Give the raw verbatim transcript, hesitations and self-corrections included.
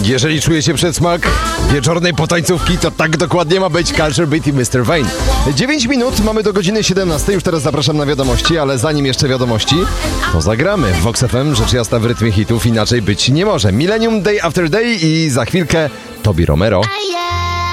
Jeżeli czujecie przedsmak wieczornej potańcówki, to tak dokładnie ma być Culture Beat i mister Vain. dziewięć minut, mamy do godziny siedemnastej. Już teraz zapraszam na wiadomości, ale zanim jeszcze wiadomości, to zagramy w Vox F M, rzecz jasna w rytmie hitów, inaczej być nie może. Millennium Day After Day i za chwilkę Tobi Romero.